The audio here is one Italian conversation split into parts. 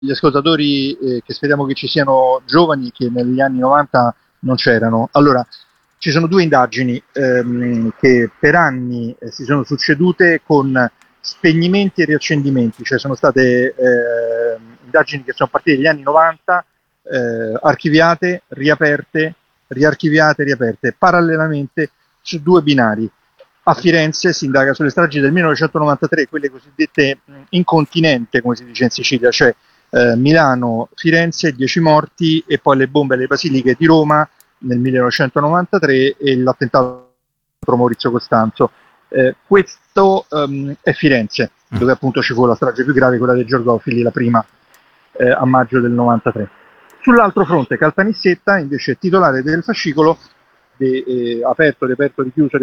gli ascoltatori che speriamo che ci siano giovani che negli anni 90 non c'erano. Allora, ci sono due indagini che per anni si sono succedute con spegnimenti e riaccendimenti, cioè sono state indagini che sono partite dagli anni 90, archiviate, riaperte, riarchiviate, riaperte, parallelamente su due binari. A Firenze si indaga sulle stragi del 1993, quelle cosiddette in continente, come si dice in Sicilia, cioè Milano, Firenze, 10 morti, e poi le bombe alle basiliche di Roma nel 1993 e l'attentato contro Maurizio Costanzo. Questo è Firenze, dove appunto ci fu la strage più grave, quella dei Giorgofili, la prima a maggio del 93. Sull'altro fronte Caltanissetta invece è titolare del fascicolo aperto, riaperto, richiuso,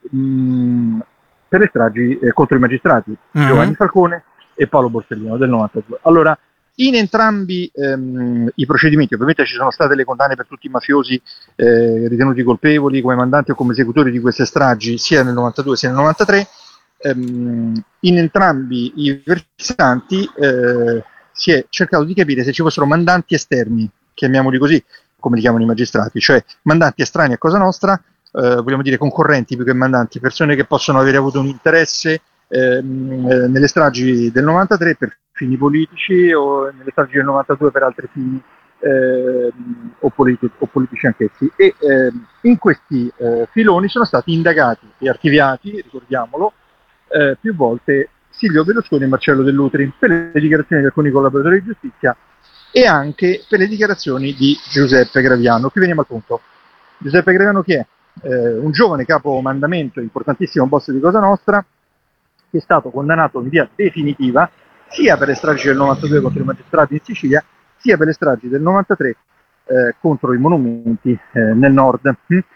per le stragi contro i magistrati, Giovanni Falcone e Paolo Borsellino del 92. Allora, in entrambi i procedimenti, ovviamente ci sono state le condanne per tutti i mafiosi ritenuti colpevoli come mandanti o come esecutori di queste stragi, sia nel 92 sia nel 93. In entrambi i versanti si è cercato di capire se ci fossero mandanti esterni, chiamiamoli così, come li chiamano i magistrati, cioè mandanti estranei a Cosa Nostra, vogliamo dire concorrenti più che mandanti, persone che possono avere avuto un interesse nelle stragi del 93 per fini politici o nelle stragi del 92 per altri fini o politici anch'essi. E in questi filoni sono stati indagati e archiviati, ricordiamolo, più volte Silvio Berlusconi e Marcello Dell'Utri per le dichiarazioni di alcuni collaboratori di giustizia e anche per le dichiarazioni di Giuseppe Graviano. Qui veniamo al punto. Giuseppe Graviano chi è? Un giovane capomandamento, importantissimo boss di Cosa Nostra, che è stato condannato in via definitiva sia per le stragi del 92 contro i magistrati in Sicilia, sia per le stragi del 93 contro i monumenti nel nord.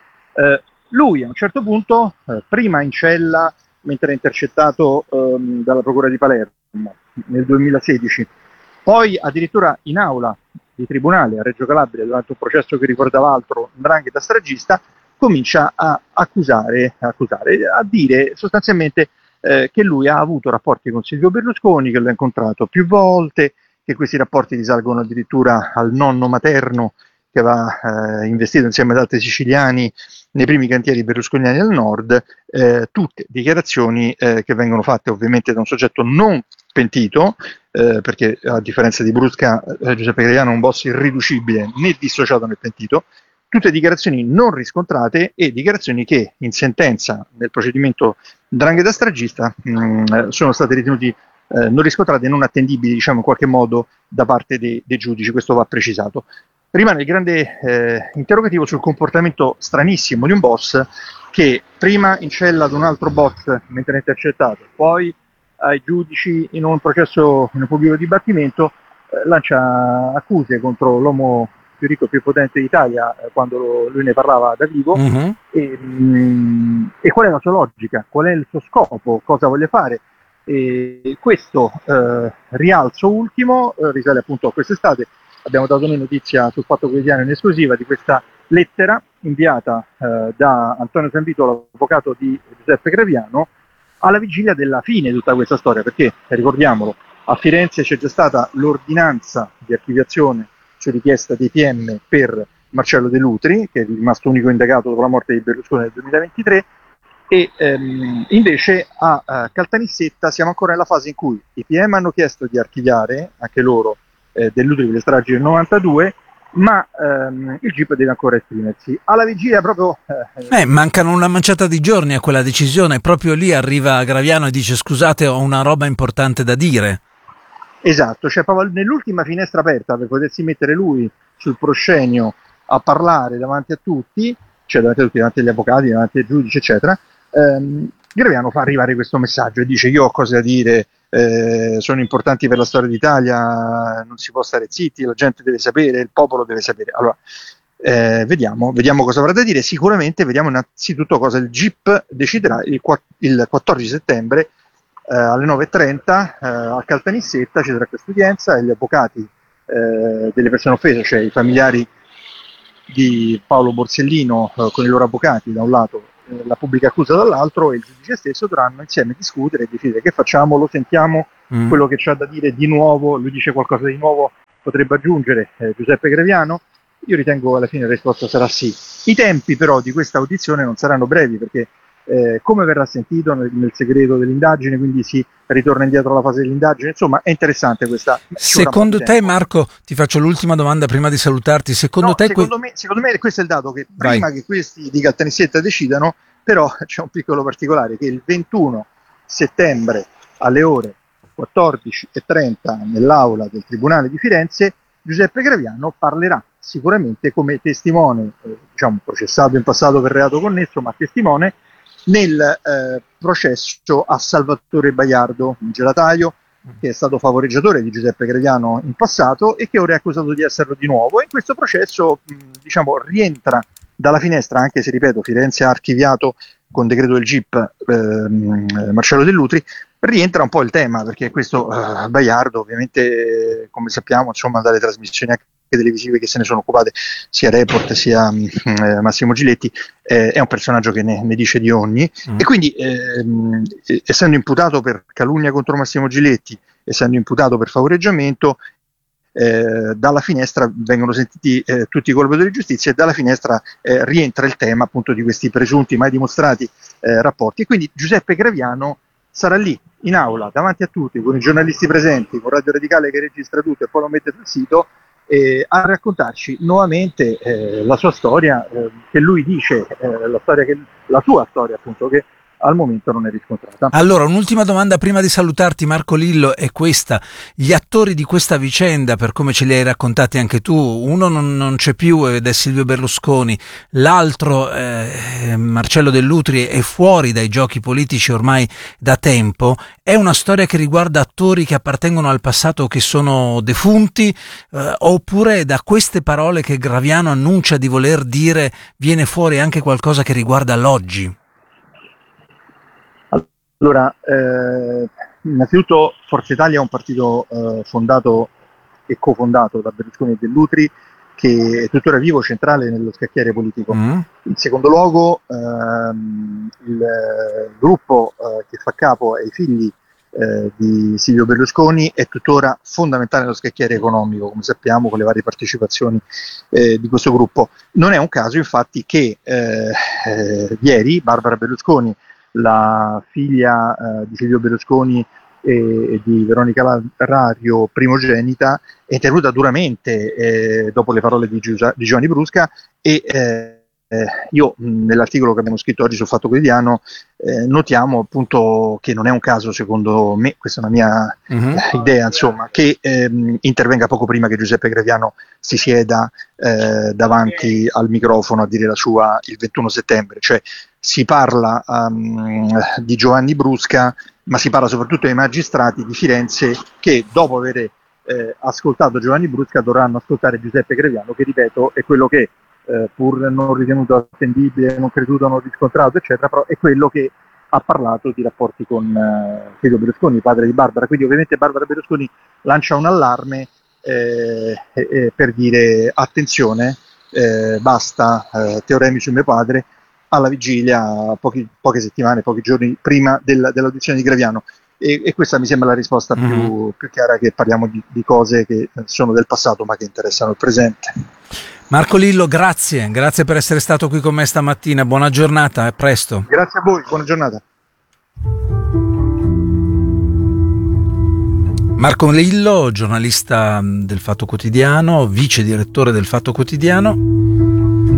Lui a un certo punto, prima in cella, mentre è intercettato dalla Procura di Palermo nel 2016, poi addirittura in aula di tribunale a Reggio Calabria durante un processo che ricordava altro, 'ndrangheta stragista, comincia a accusare, a dire sostanzialmente che lui ha avuto rapporti con Silvio Berlusconi, che l'ha incontrato più volte, che questi rapporti risalgono addirittura al nonno materno che aveva investito insieme ad altri siciliani nei primi cantieri berlusconiani al nord, tutte dichiarazioni che vengono fatte ovviamente da un soggetto non pentito, perché a differenza di Brusca, Giuseppe Graviano è un boss irriducibile né dissociato né pentito, tutte dichiarazioni non riscontrate e dichiarazioni che in sentenza nel procedimento 'ndrangheta stragista sono state ritenute non riscontrate e non attendibili, diciamo in qualche modo, da parte dei giudici. Questo va precisato. Rimane il grande interrogativo sul comportamento stranissimo di un boss che prima in cella ad un altro boss mentre è intercettato, poi ai giudici in un processo, in un pubblico dibattimento, lancia accuse contro l'uomo più ricco e più potente d'Italia quando lui ne parlava da vivo. E qual è la sua logica, qual è il suo scopo, cosa vuole fare. E questo rialzo ultimo risale appunto a quest'estate. Abbiamo dato noi notizia sul Fatto Quotidiano in esclusiva di questa lettera inviata da Antonio Sanvito, l'avvocato di Giuseppe Graviano, alla vigilia della fine di tutta questa storia, perché ricordiamolo, a Firenze c'è già stata l'ordinanza di archiviazione su richiesta dei PM per Marcello Dell'Utri, che è rimasto unico indagato dopo la morte di Berlusconi nel 2023, e invece a Caltanissetta siamo ancora nella fase in cui i PM hanno chiesto di archiviare anche loro Dell'Utri delle stragi del 92, ma il GIP deve ancora esprimersi. Alla vigilia proprio... mancano una manciata di giorni a quella decisione, proprio lì arriva Graviano e dice scusate ho una roba importante da dire. Esatto, cioè proprio nell'ultima finestra aperta per potersi mettere lui sul proscenio a parlare davanti a tutti, cioè davanti agli avvocati, davanti ai giudici, eccetera, Graviano fa arrivare questo messaggio e dice io ho cose da dire, sono importanti per la storia d'Italia, non si può stare zitti, la gente deve sapere, il popolo deve sapere. Allora, vediamo cosa avrà da dire. Sicuramente vediamo innanzitutto cosa il GIP deciderà il 14 settembre alle 9:30 a Caltanissetta. Ci sarà questa udienza e gli avvocati delle persone offese, cioè i familiari di Paolo Borsellino con i loro avvocati da un lato la pubblica accusa dall'altro, e il giudice stesso dovranno insieme discutere e decidere che facciamo, lo sentiamo, quello che c'ha da dire di nuovo, lui dice qualcosa di nuovo, potrebbe aggiungere Giuseppe Greviano. Io ritengo alla fine la risposta sarà sì. I tempi però di questa audizione non saranno brevi, perché come verrà sentito nel segreto dell'indagine, quindi si ritorna indietro alla fase dell'indagine, insomma è interessante questa. Secondo te, Marco, ti faccio l'ultima domanda prima di salutarti, secondo me questo è il dato, che prima che questi di Caltanissetta decidano, però c'è un piccolo particolare, che il 21 settembre alle ore 14:30 nell'aula del Tribunale di Firenze Giuseppe Greviano parlerà sicuramente come testimone, processato in passato per reato connesso, ma testimone nel processo a Salvatore Baiardo, un gelataio che è stato favoreggiatore di Giuseppe Greviano in passato e che ora è accusato di esserlo di nuovo. E in questo processo rientra dalla finestra, anche se, ripeto, Firenze ha archiviato con decreto del GIP Marcello Dell'Utri, rientra un po' il tema, perché questo Baiardo, ovviamente, come sappiamo, dalle trasmissioni anche televisive che se ne sono occupate, sia Report sia Massimo Giletti, è un personaggio che ne dice di ogni, e quindi essendo imputato per calunnia contro Massimo Giletti, essendo imputato per favoreggiamento, dalla finestra vengono sentiti tutti i colpevoli di giustizia, e dalla finestra rientra il tema appunto di questi presunti mai dimostrati rapporti, e quindi Giuseppe Greviano sarà lì in aula davanti a tutti, con i giornalisti presenti, con Radio Radicale che registra tutto e poi lo mette sul sito, a raccontarci nuovamente la sua storia, che lui dice, la sua storia appunto, che al momento non è riscontrata. Allora, un'ultima domanda prima di salutarti, Marco Lillo, è questa: gli attori di questa vicenda, per come ce li hai raccontati anche tu, uno non c'è più ed è Silvio Berlusconi, l'altro Marcello Dell'Utri è fuori dai giochi politici ormai da tempo. È una storia che riguarda attori che appartengono al passato, che sono defunti, oppure da queste parole che Greviano annuncia di voler dire viene fuori anche qualcosa che riguarda l'oggi? Allora, innanzitutto Forza Italia è un partito fondato e cofondato da Berlusconi e Dell'Utri, che è tuttora vivo, centrale nello scacchiere politico. In secondo luogo, il gruppo che fa capo ai figli di Silvio Berlusconi è tuttora fondamentale nello scacchiere economico, come sappiamo, con le varie partecipazioni di questo gruppo. Non è un caso, infatti, che ieri Barbara Berlusconi, la figlia di Silvio Berlusconi e di Veronica Rario, primogenita, è intervenuta duramente dopo le parole di Giovanni Brusca, e io nell'articolo che abbiamo scritto oggi sul Fatto Quotidiano notiamo appunto che non è un caso, secondo me, questa è una mia idea, che intervenga poco prima che Giuseppe Greviano si sieda davanti al microfono a dire la sua il 21 settembre, cioè si parla di Giovanni Brusca, ma si parla soprattutto dei magistrati di Firenze che, dopo aver ascoltato Giovanni Brusca, dovranno ascoltare Giuseppe Greviano, che, ripeto, è quello che, pur non ritenuto attendibile, non creduto, non riscontrato, eccetera, però è quello che ha parlato di rapporti con Silvio Berlusconi, padre di Barbara. Quindi ovviamente Barbara Berlusconi lancia un allarme per dire: attenzione, basta teoremi su mio padre, alla vigilia, poche settimane, pochi giorni prima dell'audizione di Greviano. E questa mi sembra la risposta più chiara, che parliamo di cose che sono del passato ma che interessano il presente. Marco Lillo, grazie per essere stato qui con me stamattina, buona giornata, a presto. Grazie a voi, buona giornata. Marco Lillo, giornalista del Fatto Quotidiano, vice direttore del Fatto Quotidiano.